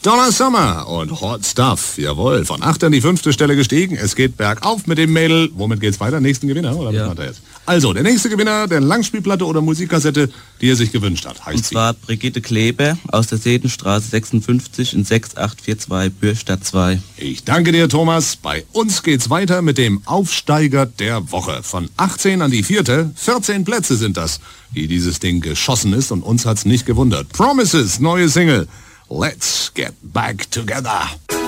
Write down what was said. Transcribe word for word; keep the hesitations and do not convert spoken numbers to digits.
Donna Summer und Hot Stuff, jawohl, von acht an die fünfte Stelle gestiegen. Es geht bergauf mit dem Mädel. Womit geht's weiter? Nächsten Gewinner, oder ja. was macht er jetzt? Also, der nächste Gewinner der Langspielplatte oder Musikkassette, die er sich gewünscht hat, heißt Und zwar sie. Brigitte Kleber aus der Sedenstraße sechsundfünfzig in sechs acht vier zwei, Bürstadt zwei. Ich danke dir, Thomas. Bei uns geht's weiter mit dem Aufsteiger der Woche. Von achtzehn an die vierte, vierzehn Plätze sind das, wie dieses Ding geschossen ist, und uns hat's nicht gewundert. Promises, neue Single. Let's get back together.